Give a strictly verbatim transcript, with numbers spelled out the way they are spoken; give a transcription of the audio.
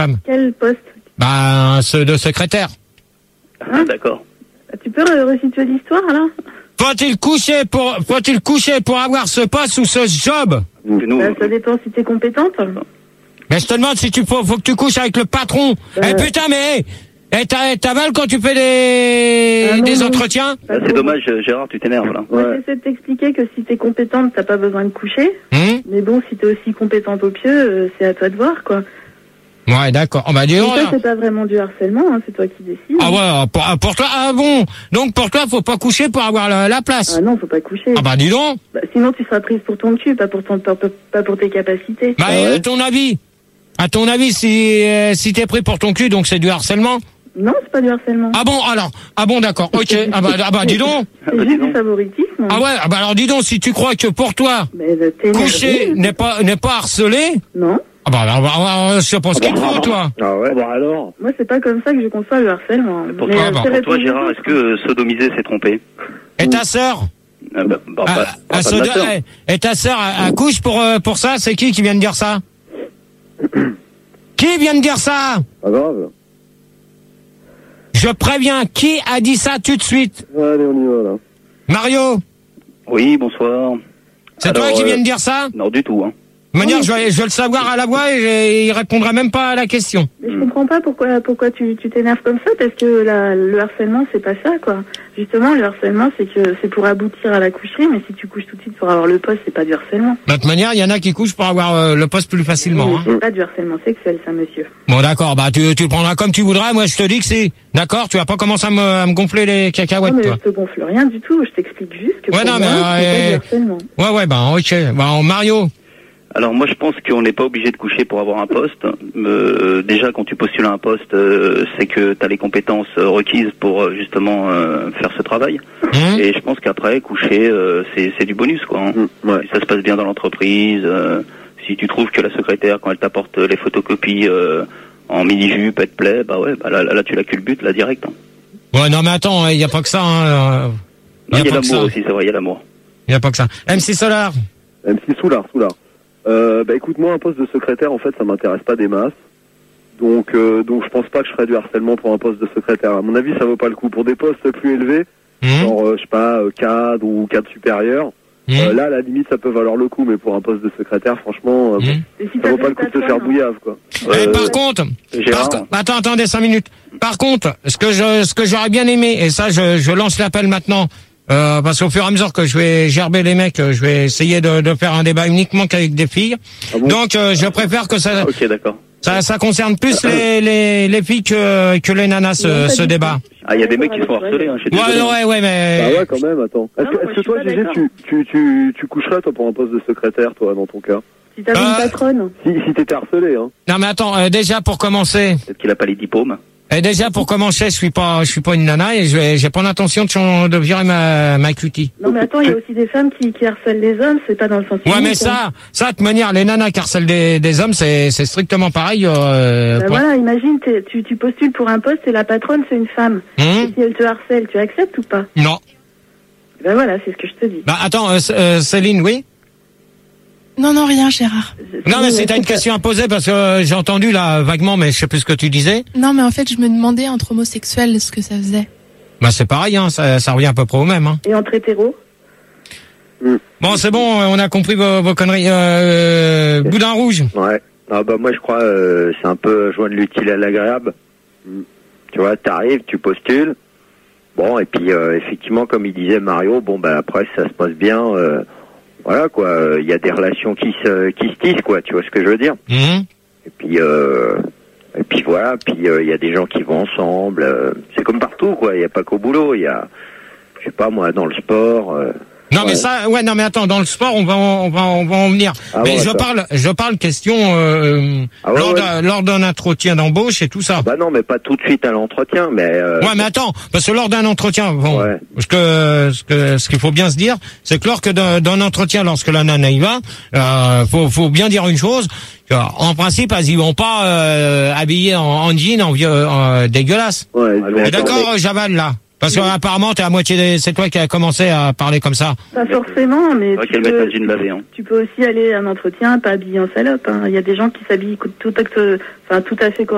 Quel poste? Bah, ceux de secrétaire. Ah, d'accord. Tu peux resituer l'histoire, là? Faut-il coucher pour, faut-il coucher pour avoir ce poste ou ce job? Nous, Bah, ça dépend si t'es compétente. Mais je te demande si tu faut, faut que tu couches avec le patron. Bah, Eh putain, mais, eh, t'as, t'avales quand tu fais des, Ah, non, des non. entretiens? là, c'est dommage, Gérard, tu t'énerves là. Moi, j'essaie de t'expliquer que si t'es compétente, t'as pas besoin de coucher. Hum Mais bon, si t'es aussi compétente au pieu, euh, c'est à toi de voir, quoi. Ouais, d'accord. Oh, bah, dis Et donc, ça, alors. c'est pas vraiment du harcèlement, hein, c'est toi qui décides. Ah ouais, pour, pour toi, ah bon. Donc, pour toi, faut pas coucher pour avoir la, la place. Ah non, faut pas coucher. Ah bah, dis donc. Bah, sinon, tu seras prise pour ton cul, pas pour, ton, pas, pas pour tes capacités. Bah, Ah et ouais. à ton avis? À ton avis, si, euh, si t'es pris pour ton cul, donc c'est du harcèlement? Non, c'est pas du harcèlement. Ah bon, alors. Ah bon, d'accord. Ok. Ah bah, ah bah, dis donc. C'est bah, dis juste donc. du favoritisme. Ah ouais, ah bah, alors dis donc, si tu crois que pour toi, Mais euh, t'es coucher énervé. n'est pas, n'est pas harcelé, Non. ah bah, bah, bah, bah, je sais pas ce qu'il te faut, toi. Ah ouais. Bon, alors. Moi, c'est pas comme ça que je conçois le harcèlement. Pour Mais, toi, euh, bon. c'est pour toi, répondu Gérard, aux est-ce que euh, sodomiser, c'est tromper? Et ta sœur? Ah, bah, bah, Ah, pas, ah, pas de soda- ma sœur. eh, Et ta sœur a- accouche pour, euh, pour ça? C'est qui qui vient de dire ça? Qui vient de dire ça? Pas grave. Je préviens, qui a dit ça tout de suite? Allez, on y va, là. Mario? Oui, bonsoir. C'est Alors, toi qui euh, viens de dire ça? Non, du tout, hein. De toute manière, je vais, je vais le savoir à la voix et il répondra même pas à la question. Mais je comprends pas pourquoi pourquoi tu tu t'énerves comme ça, parce que la, le harcèlement c'est pas ça, quoi. Justement, le harcèlement c'est que c'est pour aboutir à la coucherie, mais si tu couches tout de suite pour avoir le poste, c'est pas du harcèlement. De toute manière, il y en a qui couchent pour avoir euh, le poste plus facilement. Mais Hein. c'est pas du harcèlement sexuel, ça, monsieur. Bon, d'accord, bah tu, tu le prendras comme tu voudras. Moi, je te dis que c'est. D'accord, tu vas pas commencer à me, à me gonfler les Non, cacahuètes, mais toi. je te gonfle rien du tout, je t'explique juste que Ouais, pour non, moi, mais, c'est euh, pas du harcèlement. Ouais, ouais, bah ok. Bah, Mario. Alors moi je pense qu'on n'est pas obligé de coucher pour avoir un poste. Euh, déjà quand tu postules à un poste, euh, c'est que tu as les compétences euh, requises pour euh, justement euh, faire ce travail. Hum Et je pense qu'après coucher, euh, c'est c'est du bonus quoi. Hein. Mmh, ouais. Si ça se passe bien dans l'entreprise, euh, si tu trouves que la secrétaire quand elle t'apporte les photocopies euh, en mini-jupe, elle te plaît, bah ouais, bah là, là, là tu la culbutes là direct. Hein. Ouais, non, mais attends, il y a pas que ça. Hein. euh, Non, il y a pas que ça. l'amour aussi, c'est vrai, il y a l'amour. Il y a pas que ça. M C Solar. M six Soulard, Soulard. Euh, bah écoute, moi un poste de secrétaire en fait ça m'intéresse pas des masses. Donc euh, donc je pense pas que je ferais du harcèlement pour un poste de secrétaire. À mon avis ça vaut pas le coup. Pour des postes plus élevés, Hum genre euh, je sais pas, euh, cadre ou cadre supérieur, Hum euh, là à la limite ça peut valoir le coup, mais pour un poste de secrétaire franchement, euh, bon, Hum Et si ça vaut pas le coup de se faire bouillir. bouillave quoi. Eh, Euh, par contre, Gérard, par co- attends, attendez cinq minutes. Par contre, ce que je, ce que j'aurais bien aimé, et ça, je, je lance l'appel maintenant, euh, parce qu'au fur et à mesure que je vais gerber les mecs, je vais essayer de, de faire un débat uniquement qu'avec des filles. Ah bon Donc, euh, je préfère que ça, ok d'accord. ça, ça concerne plus les, les, les filles que, que les nanas, ce, ce débat. Ah il y a des mecs qui sont harcelés, hein, je suis Ouais, désolé. ouais, ouais, mais. Bah ouais quand même, attends. Est-ce Non, que, moi, est-ce je que suis toi pas Gégé d'accord. tu, tu, tu, tu coucherais toi pour un poste de secrétaire toi dans ton cas? Si t'avais Euh, une patronne. Si, si t'étais harcelé hein. Non, mais attends, euh, déjà pour commencer, Peut-être qu'il a pas les diplômes. et déjà pour commencer, je suis pas, je suis pas une nana et je vais, j'ai pas l'intention de, chan- de virer ma, ma cutie. Non, mais attends, il y a aussi des femmes qui, qui harcèlent les hommes, c'est pas dans le sens Ouais, unique, mais hein. ça, ça, de toute manière, les nanas qui harcèlent des, des hommes, c'est, c'est strictement pareil. Euh, Bah pour- voilà, imagine, t'es- tu, tu postules pour un poste et la patronne c'est une femme. Hum Et si elle te harcèle, tu acceptes ou pas? Non. Ben voilà, c'est ce que je te dis. Bah attends, euh, C- euh, Céline, oui. Non, non, rien, Gérard. Non, mais c'est c'est t'as une question à poser parce que euh, j'ai entendu là vaguement, mais je sais plus ce que tu disais. Non, mais en fait, je me demandais entre homosexuels ce que ça faisait. Bah c'est pareil, hein, ça, ça revient à peu près au même. Hein. Et entre hétéros? Bon, c'est bon, on a compris vos, vos conneries. Euh, Boudin rouge. Ouais. Ah bah moi je crois euh, c'est un peu joindre l'utile à l'agréable. Mm. Tu vois, t'arrives, tu postules. Bon et puis euh, effectivement comme il disait Mario, bon bah après ça se passe bien. Euh, voilà quoi, il y a des relations qui se qui se tissent quoi. Tu vois ce que je veux dire? Hum Et puis euh, et puis voilà, puis il euh, y a des gens qui vont ensemble. Euh, c'est comme partout quoi. Il y a pas qu'au boulot. Il y a, je sais pas moi, dans le sport. Euh, Non mais Ouais. ça, ouais, non mais attends, dans le sport, on va, en- on va, on va en venir. Ah mais ouais, je d'accord. parle, je parle question euh, Ah ouais, lors ouais. d'un, lors d'un entretien d'embauche et tout ça. bah non, mais pas tout de suite à l'entretien, mais. Euh, Ouais, mais attends, parce que lors d'un entretien, bon, Ouais. ce que, ce que, ce qu'il faut bien se dire, c'est que lors que d'un, d'un entretien, lorsque la nana y va, euh, faut, faut bien dire une chose. que, En principe, elles y vont pas euh, habillées en, en jean, en vieux, euh, dégueulasse. Ouais, ils Ouais, vont Et mais- d'accord, Javal là. Parce que apparemment, t'es à moitié, des- c'est toi qui as commencé à parler comme ça. Pas forcément, mais Ouais, tu qu'elle mette peux, un jean lavé, hein. tu peux aussi aller à un entretien pas habillé en salope. Hein. Il y a des gens qui s'habillent tout, tout, enfin, tout à fait correctement.